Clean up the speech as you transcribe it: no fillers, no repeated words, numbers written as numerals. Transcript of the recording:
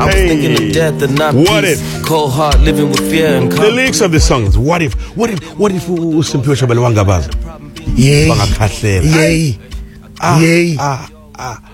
I was thinking of death and not What peace. if? Cold heart living with fear and The lyrics of the songs. What if uSimphiwe Shabane wangabaza? Yay. Bangakhahlela. Yay. Yay.